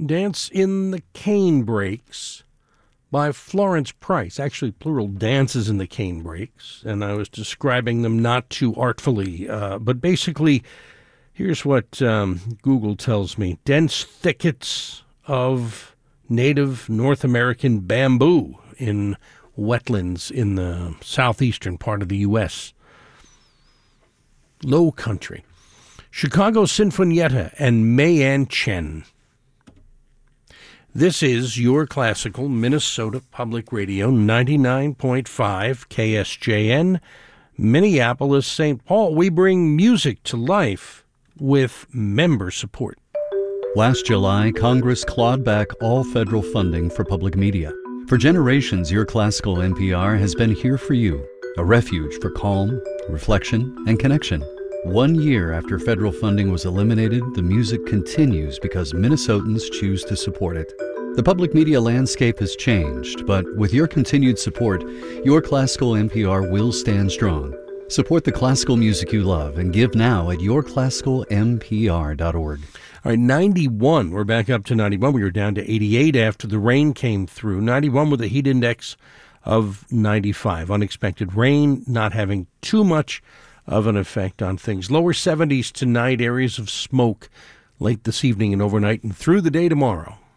Dance in the Cane Breaks by Florence Price. Actually, plural, dances in the cane breaks, and I was describing them not too artfully. But basically, here's what Google tells me. Dense thickets of native North American bamboo in wetlands in the southeastern part of the U.S. Low country. Chicago Sinfonietta and Mayan Chen. This is your classical Minnesota Public Radio, 99.5 KSJN, Minneapolis, St. Paul. We bring music to life with member support. Last July, Congress clawed back all federal funding for public media. For generations, your classical NPR has been here for you, a refuge for calm, reflection, and connection. 1 year after federal funding was eliminated, the music continues because Minnesotans choose to support it. The public media landscape has changed, but with your continued support, your classical NPR will stand strong. Support the classical music you love and give now at yourclassicalnpr.org. All right, 91. We're back up to 91. We were down to 88 after the rain came through. 91 with a heat index of 95. Unexpected rain not having too much of an effect on things. Lower 70s tonight, areas of smoke late this evening and overnight and through the day tomorrow.